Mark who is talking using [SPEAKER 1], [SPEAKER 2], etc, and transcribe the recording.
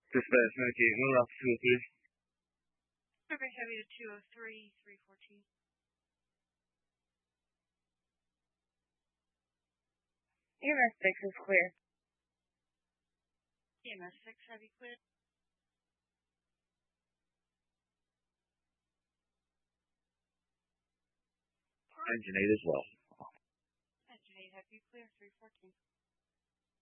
[SPEAKER 1] Dispatch 98, one off 203.
[SPEAKER 2] Survey Heavy to 203, 314.
[SPEAKER 3] EMS 6 is clear.
[SPEAKER 2] EMS 6 Heavy clear.
[SPEAKER 1] Engine 8 as well.
[SPEAKER 2] Engine 8 Heavy clear, 314.